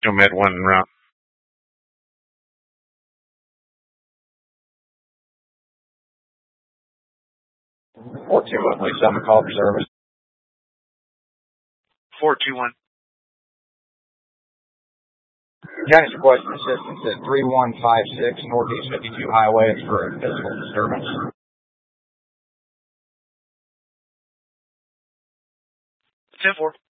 You'll med 1 en route. 421, please tell me call for service. 421. County's requesting assistance at 3156 Northeast 52 Highway. It's for a physical disturbance. 10-4.